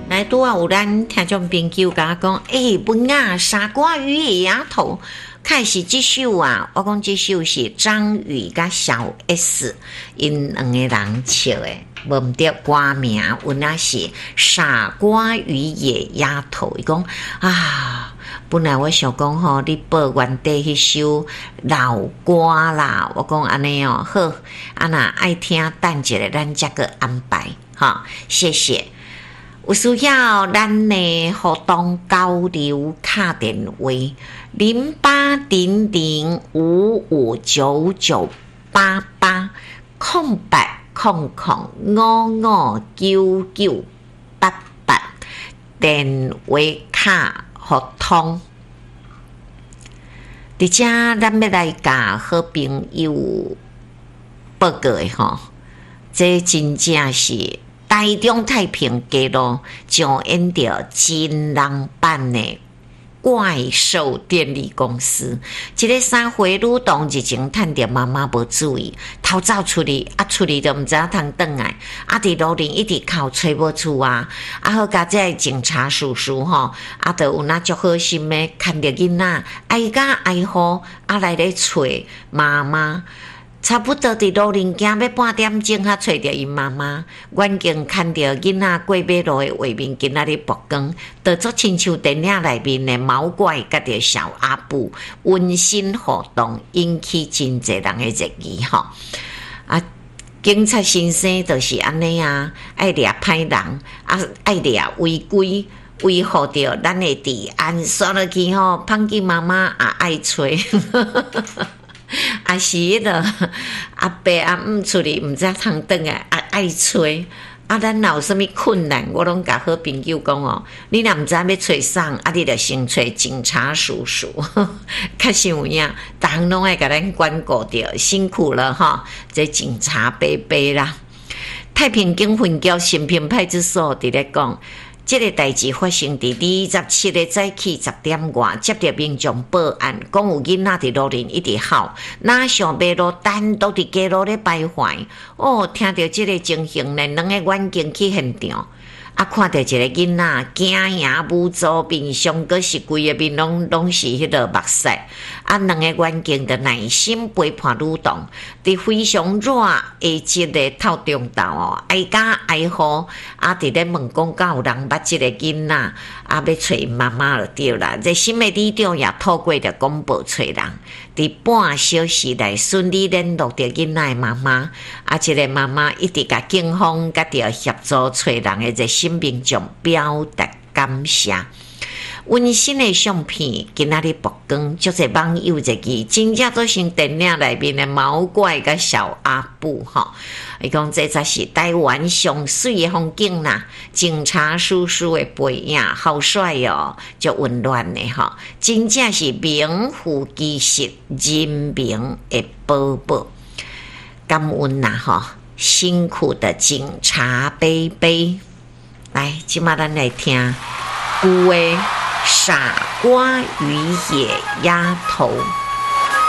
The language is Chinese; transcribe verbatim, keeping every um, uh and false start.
来拄啊有咱听众朋友甲我讲，诶、欸，文啊，傻瓜鱼的丫头，开始这首啊，我讲这首是张宇甲小 S 因两个人唱的，无毋对歌名，文啊是傻瓜鱼野丫头。伊讲啊，本来我想讲吼，你播原底迄首老歌啦，我讲安尼哦，好，啊那爱听，等一下咱再个安排，哈，谢谢。有需要咱的互动交流卡电话零八零零五五九九八八空白空空五五九九八八电话卡互通。伫遮咱要来甲好朋友报告的吼，这真正是。台中太平街路上演着真人版的怪兽电力公司，一个三岁女童日前趁着妈妈无注意，偷走出去，啊出去就毋知影通转来，啊伫路边一直哭找无厝啊，啊好甲这警察叔叔吼，啊就有那足好心的看着囡仔哀家哀呼，啊来咧找妈妈。差不多伫路林行要半点钟，才找着因妈妈。远景看到囡仔过马路的画面，今仔日曝光，就做亲像电影内面的毛怪甲着小阿布温馨互动，引起真侪人的热议吼。啊，警察先生就是安尼啊，爱抓歹人，啊爱抓违规。维护着咱的治安，刷落去吼，芳吉妈妈也爱吹。啊是迄个阿伯阿姆出去，毋知通转来，啊爱吹。啊，咱若有啥物困难，我拢甲好朋友讲哦，你若毋知要找啥，啊，你着先找警察叔叔。确实有影，逐项拢爱甲咱管顾着，辛苦了哈！这警察伯伯啦，太平警分局新平派出所伫咧讲。这个代志发生伫二十七个早起十点外，接到民众报案，讲有囡仔伫路边一直哭，哪想马路单独伫街路咧徘徊。哦，听到这个情形呢，两个远警去现场，啊，看到一个囡仔惊呀无助，面上阁是规个面拢拢是迄个目屎，啊，两个远警的耐心陪伴女童，伫非常热下节的透中道哦，哀家哀呼，啊，伫咧问讲敢有人捌即个囡仔，啊，要找妈妈就对啦。热心的里长也透过着广播找人，伫半小时内顺利联络着囡仔的妈妈，啊，即个妈妈一直甲警方甲着协助找人的热心民众表达感谢。温馨的相片，今仔日曝光，足侪网友热议，真正做成电影内面的毛怪甲小阿布吼。伊讲这才是台湾上水的风景啦，警察叔叔的背影好帅哦，足温暖的吼，真正是名副其实人民的宝宝。感恩啦吼，辛苦的警察贝贝。来，今麦咱来听古的傻瓜与野丫头。